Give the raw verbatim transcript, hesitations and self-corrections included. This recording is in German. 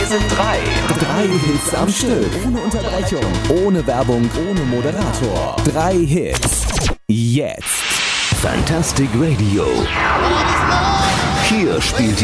Hier sind drei. Drei Hits am Stück. Ohne Unterbrechung. Ohne Werbung. Ohne Moderator. Drei Hits. Jetzt. Fantastic Radio. Hier spielt